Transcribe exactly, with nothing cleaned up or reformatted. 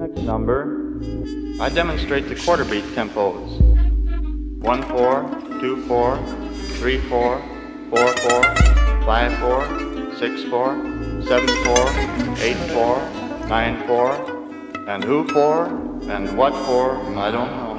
next number, I demonstrate the quarter beat tempos. one four, two four, three four, four four, five four, six four, seven four, eight four, nine four, and who for and what for, I don't know.